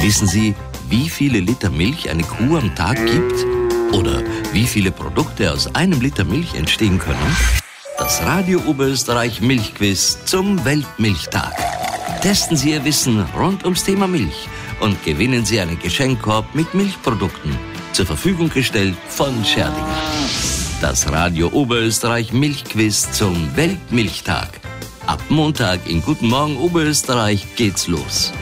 Wissen Sie, wie viele Liter Milch eine Kuh am Tag gibt? Oder wie viele Produkte aus einem Liter Milch entstehen können? Das Radio Oberösterreich Milchquiz zum Weltmilchtag. Testen Sie Ihr Wissen rund ums Thema Milch und gewinnen Sie einen Geschenkkorb mit Milchprodukten. Zur Verfügung gestellt von Scherdinger. Das Radio Oberösterreich Milchquiz zum Weltmilchtag. Ab Montag in Guten Morgen Oberösterreich geht's los.